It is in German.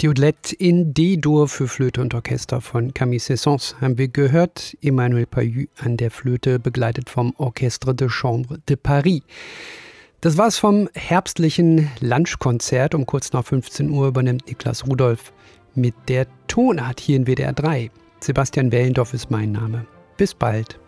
Deodlet in D-Dur für Flöte und Orchester von Camille Saint-Saëns haben wir gehört. Emmanuel Pahud an der Flöte, begleitet vom Orchestre de Chambre de Paris. Das war's vom herbstlichen Lunchkonzert. Um kurz nach 15 Uhr übernimmt Niklas Rudolph mit der Tonart hier in WDR 3. Sebastian Wellendorf ist mein Name. Bis bald.